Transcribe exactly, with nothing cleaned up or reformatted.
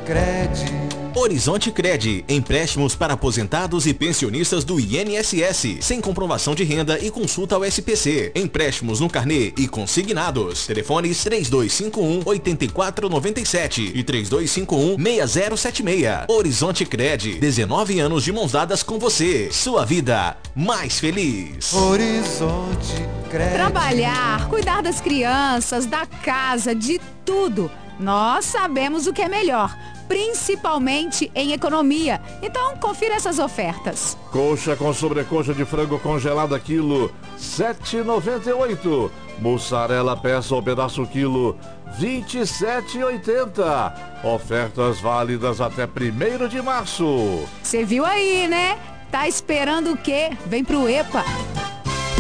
Cred. Horizonte Cred, empréstimos para aposentados e pensionistas do I N S S, sem comprovação de renda e consulta ao S P C. Empréstimos no carnê e consignados. Telefones três dois cinco um, oito quatro nove sete e três dois cinco um, seis zero sete seis. Horizonte Cred, dezenove anos de mãos dadas com você. Sua vida mais feliz. Horizonte Cred. Trabalhar, cuidar das crianças, da casa, de tudo. Nós sabemos o que é melhor, principalmente em economia. Então, confira essas ofertas. Coxa com sobrecoxa de frango congelada quilo, sete reais e noventa e oito centavos. Mussarela peça ou pedaço quilo, vinte e sete reais e oitenta centavos. Ofertas válidas até primeiro de março. Você viu aí, né? Tá esperando o quê? Vem pro EPA.